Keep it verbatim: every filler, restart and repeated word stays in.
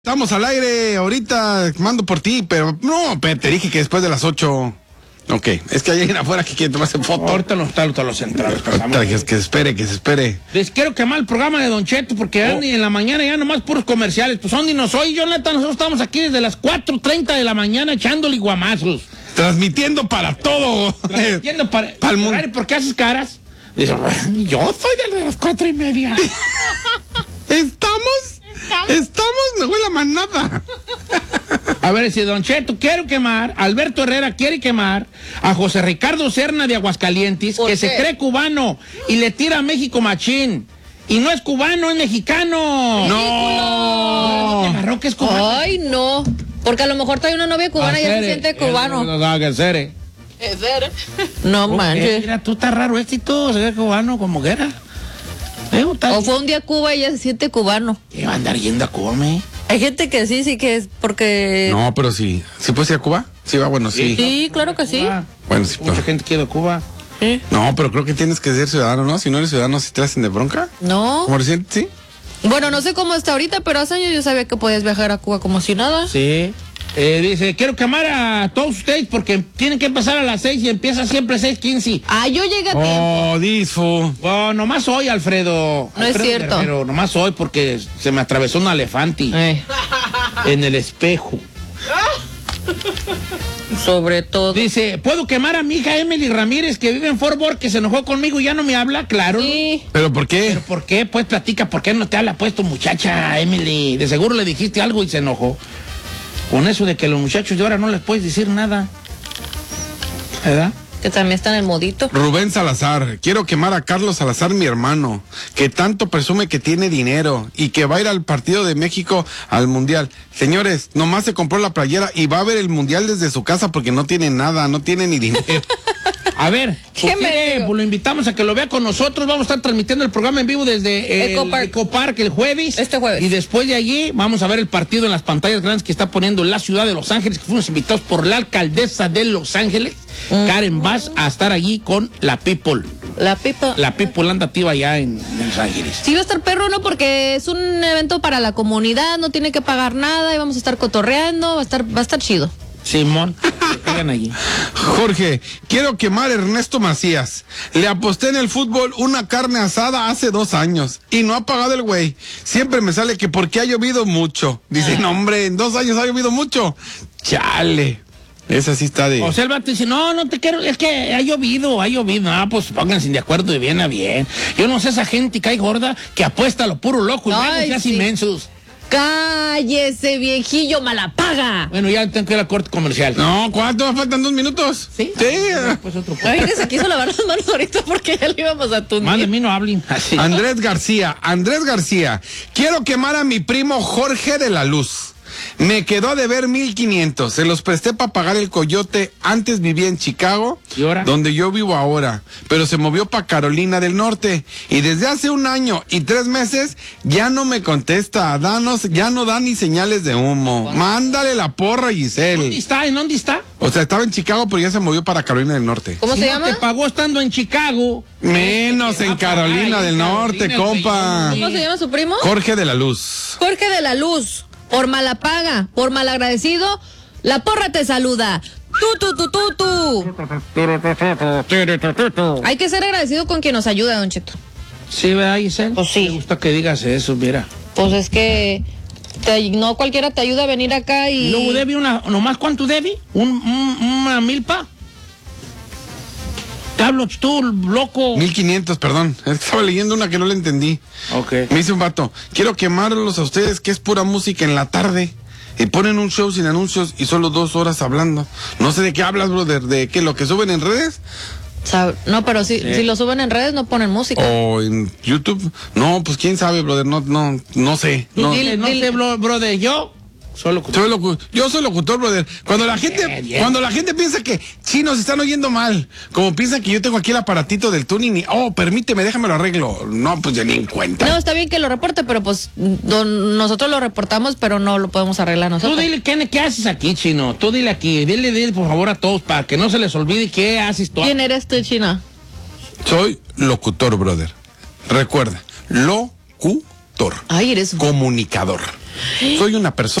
Estamos al aire ahorita, mando por ti, pero no, pero te dije que después de las ocho. Ok, es que hay alguien afuera que quiere tomarse foto. Ahorita los talos, los centrales. Ahorita que, que se espere, que se espere. Les quiero quemar el programa de Don Cheto porque oh. en la mañana ya nomás puros comerciales. Pues son y no soy yo, neta, nosotros estamos aquí desde las cuatro treinta de la mañana echándole guamazos. Transmitiendo para todo. Transmitiendo para... para el mundo. ¿Por qué haces caras? Dice, yo soy de las cuatro y media. ¿Estamos? Estamos, me huele a manada. A ver, si Don Cheto, quiero quemar, Alberto Herrera quiere quemar a José Ricardo Serna de Aguascalientes, que qué? se cree cubano y le tira a México machín. Y no es cubano, es mexicano. ¡No! ¿Te agarró que es cubano? Ay, no. Porque a lo mejor trae una novia cubana y ya se siente cubano. No, no, que ser. No manches. Mira, tú estás raro, este y todo, se ve cubano como que era. O fue un día a Cuba y ya se siente cubano. ¿Qué va a andar yendo a Cuba, me? Hay gente que sí, sí que es porque... No, pero sí. ¿Sí puedes ir a Cuba? Sí, va, bueno, sí. Sí, claro que sí. Bueno, sí. Mucha pero... gente quiere a Cuba. ¿Sí? No, pero creo que tienes que ser ciudadano, ¿no? Si no eres ciudadano, ¿sí te hacen de bronca? No. ¿Como recién? Sí. Bueno, no sé cómo está ahorita, pero hace años yo sabía que podías viajar a Cuba como si nada. Sí. Eh, dice, quiero quemar a todos ustedes porque tienen que empezar a las seis y empieza siempre seis quince. Ah, yo llegué a tiempo. Oh, disfo. Oh, nomás hoy, Alfredo. No Alfredo es cierto. Pero nomás hoy porque se me atravesó un elefante eh. en el espejo. Sobre todo. Dice, ¿puedo quemar a mi hija Emily Ramírez que vive en Fort Worth, que se enojó conmigo y ya no me habla? Claro. Sí. ¿Pero por qué? ¿Pero por qué? Pues platica, ¿por qué no te habla pues tu muchacha, Emily? De seguro le dijiste algo y se enojó. Con eso de que los muchachos de ahora no les puedes decir nada. ¿Verdad? Que también está en el modito. Rubén Salazar, quiero quemar a Carlos Salazar, mi hermano, que tanto presume que tiene dinero y que va a ir al partido de México al Mundial. Señores, nomás se compró la playera y va a ver el Mundial desde su casa porque no tiene nada, no tiene ni dinero. A ver, ¿qué me pues lo invitamos a que lo vea con nosotros. Vamos a estar transmitiendo el programa en vivo desde el Ecopark, Ecopark el jueves. Este jueves. Y después de allí vamos a ver el partido en las pantallas grandes que está poniendo la ciudad de Los Ángeles, que fuimos invitados por la alcaldesa de Los Ángeles, mm. Karen Bass, a estar allí con la People. La People. La People anda activa allá en, en Los Ángeles. Sí, va a estar perro, ¿no? Porque es un evento para la comunidad, no tiene que pagar nada y vamos a estar cotorreando, va a estar, va a estar chido. Simón, hagan allí. Jorge, quiero quemar a Ernesto Macías. Le aposté en el fútbol una carne asada hace dos años y no ha pagado el güey. Siempre me sale que porque ha llovido mucho. Dice, no hombre, en dos años ha llovido mucho. Chale. Esa sí está de... O sea, el vato dice, no, no te quiero, es que ha llovido, ha llovido. Ah, pues pónganse de acuerdo de bien a bien. Yo no sé esa gente que hay gorda que apuesta a lo puro loco y Ay, ya sí. inmensos. ¡Cállese, viejillo malapaga! Bueno, ya tengo que ir al corte comercial. No, ¿cuánto? ¿Me faltan dos minutos? Sí. Sí. Pues otro Ay, que se quiso lavar las manos ahorita porque ya le íbamos a tundir. Más de mí no hablen. Así. Andrés García, Andrés García, quiero quemar a mi primo Jorge de la Luz. Me quedó de ver mil quinientos. Se los presté para pagar el coyote. Antes vivía en Chicago, ¿y ahora? Donde yo vivo ahora. Pero se movió para Carolina del Norte. Y desde hace un año y tres meses ya no me contesta. Danos, ya no da ni señales de humo. ¿Cuándo? Mándale la porra, Giselle. ¿Dónde está? ¿En dónde está? O sea, estaba en Chicago, pero ya se movió para Carolina del Norte. ¿Cómo si se no llama? Te pagó estando en Chicago. Menos en Carolina Ay, del Norte, Carolina, compa. ¿Cómo se llama su primo? Jorge de la Luz. Jorge de la Luz. Por malapaga, por malagradecido, la porra te saluda. Tú, tú, tú, tú, tú. Hay que ser agradecido con quien nos ayuda, Don Cheto. Sí, ¿verdad, Giselle? Pues sí. Me gusta que digas eso, mira. Pues es que te, no cualquiera te ayuda a venir acá y... ¿Y luego debe una, nomás cuánto debe? ¿Un, un, una milpa? Te hablo tú, loco. Mil quinientos, perdón. Estaba leyendo una que no le entendí. Ok. Me dice un vato, quiero quemarlos a ustedes que es pura música en la tarde. Y ponen un show sin anuncios y solo dos horas hablando. No sé de qué hablas, brother, de qué, lo que suben en redes. No, pero si, sí. si lo suben en redes no ponen música. O en YouTube. No, pues quién sabe, brother, no, no, no sé. No, Dile, no sé, brother, yo... Soy locutor. Soy locu yo soy locutor, brother. Cuando la gente, bien, bien. cuando la gente piensa que sí nos están oyendo mal, como piensan que yo tengo aquí el aparatito del tuning y, oh, permíteme, déjame lo arreglo. No, pues ya ni en cuenta. No, está bien que lo reporte, pero pues don, nosotros lo reportamos, pero no lo podemos arreglar nosotros. Tú dile, ¿qué, qué haces aquí, Chino? Tú dile aquí, dile, dile por favor a todos para que no se les olvide qué haces tú. ¿Quién eres tú, Chino? Soy locutor, brother. Recuerda, locutor. Ay, eres... Comunicador. Soy una persona